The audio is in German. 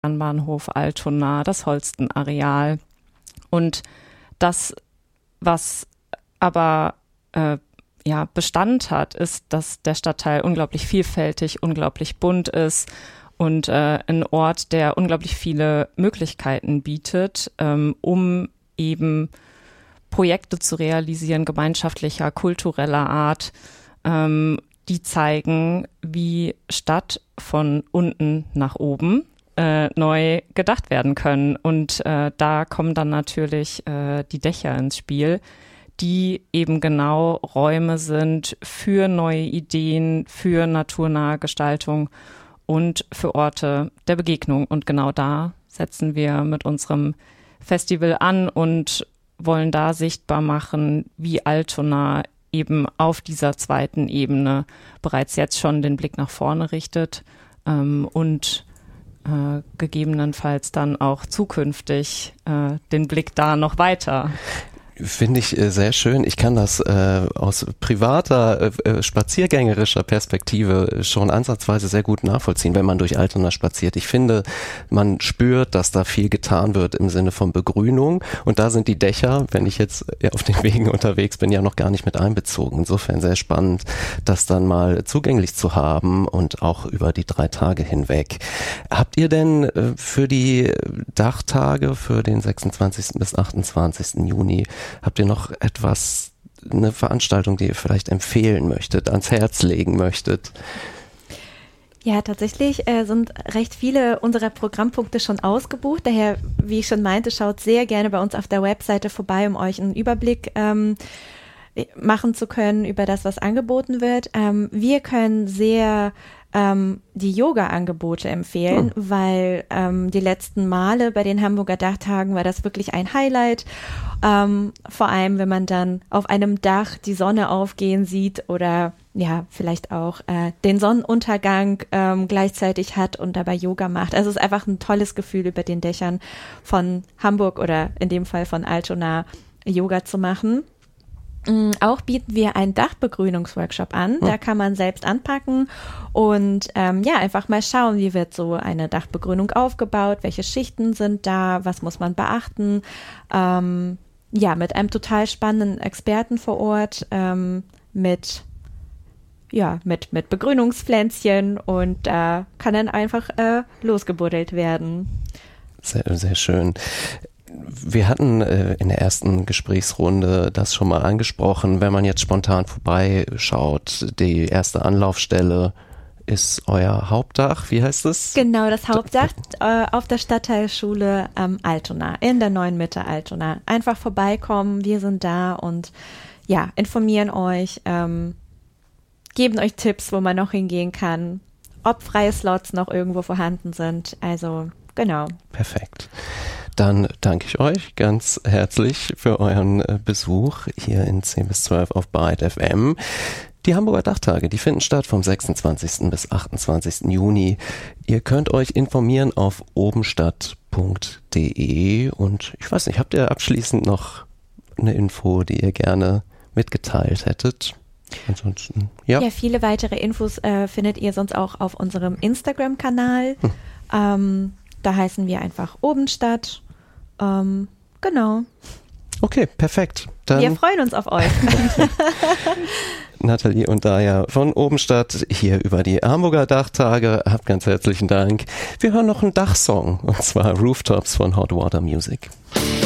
Bahnhof Altona, das Holsten-Areal. Und das, was aber Bestand hat, ist, dass der Stadtteil unglaublich vielfältig, unglaublich bunt ist und ein Ort, der unglaublich viele Möglichkeiten bietet, um eben Projekte zu realisieren, gemeinschaftlicher, kultureller Art, die zeigen, wie Stadt von unten nach oben neu gedacht werden können. Und da kommen dann natürlich die Dächer ins Spiel, die eben genau Räume sind für neue Ideen, für naturnahe Gestaltung und für Orte der Begegnung. Und genau da setzen wir mit unserem Festival an und wollen da sichtbar machen, wie Altona eben auf dieser zweiten Ebene bereits jetzt schon den Blick nach vorne richtet und gegebenenfalls dann auch zukünftig den Blick da noch weiter. Finde ich sehr schön. Ich kann das aus privater, spaziergängerischer Perspektive schon ansatzweise sehr gut nachvollziehen, wenn man durch Altona spaziert. Ich finde, man spürt, dass da viel getan wird im Sinne von Begrünung. Und da sind die Dächer, wenn ich jetzt auf den Wegen unterwegs bin, ja noch gar nicht mit einbezogen. Insofern sehr spannend, das dann mal zugänglich zu haben und auch über die 3 Tage hinweg. Habt ihr denn für die Dachtage, für den 26. bis 28. Juni, habt ihr noch eine Veranstaltung, die ihr vielleicht empfehlen möchtet, ans Herz legen möchtet? Ja, tatsächlich sind recht viele unserer Programmpunkte schon ausgebucht. Daher, wie ich schon meinte, schaut sehr gerne bei uns auf der Webseite vorbei, um euch einen Überblick machen zu können über das, was angeboten wird. Wir können sehr die Yoga-Angebote empfehlen, weil die letzten Male bei den Hamburger Dachtagen war das wirklich ein Highlight. Vor allem, wenn man dann auf einem Dach die Sonne aufgehen sieht oder ja, vielleicht auch den Sonnenuntergang gleichzeitig hat und dabei Yoga macht. Also es ist einfach ein tolles Gefühl, über den Dächern von Hamburg oder in dem Fall von Altona Yoga zu machen. Auch bieten wir einen Dachbegrünungsworkshop an. Da kann man selbst anpacken und einfach mal schauen, wie wird so eine Dachbegrünung aufgebaut, welche Schichten sind da, was muss man beachten. Mit einem total spannenden Experten vor Ort, mit Begrünungspflänzchen und da kann dann einfach losgebuddelt werden. Sehr, sehr schön. Wir hatten in der ersten Gesprächsrunde das schon mal angesprochen. Wenn man jetzt spontan vorbeischaut, die erste Anlaufstelle ist euer Hauptdach. Wie heißt es? Genau, das Hauptdach auf der Stadtteilschule Altona, in der neuen Mitte Altona. Einfach vorbeikommen, wir sind da und informieren euch, geben euch Tipps, wo man noch hingehen kann, ob freie Slots noch irgendwo vorhanden sind. Also, genau. Perfekt. Dann danke ich euch ganz herzlich für euren Besuch hier in 10 bis 12 auf Byte FM. Die Hamburger Dachtage, die finden statt vom 26. bis 28. Juni. Ihr könnt euch informieren auf obenstadt.de und ich weiß nicht, habt ihr abschließend noch eine Info, die ihr gerne mitgeteilt hättet? Ansonsten, ja. Ja, viele weitere Infos findet ihr sonst auch auf unserem Instagram-Kanal. Da heißen wir einfach Obenstadt. Genau. Okay, perfekt. Dann wir freuen uns auf euch. Nathalie und Daya von Obenstadt hier über die Hamburger Dachtage. Habt ganz herzlichen Dank. Wir hören noch einen Dachsong und zwar Rooftops von Hot Water Music.